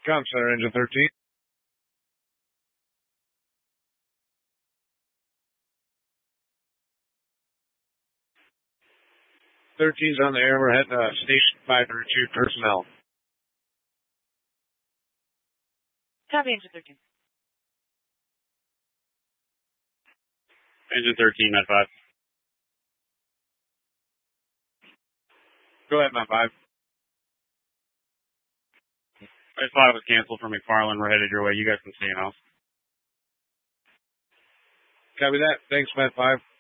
Com Center, Engine 13. Thirteen's on the air. We're heading to Station 5 to retrieve personnel. Copy, Engine 13. Engine 13, Med 5. Go ahead, Med 5. Med 5 was canceled for McFarland. We're headed your way. You guys can stay in house. Copy that. Thanks, Med 5.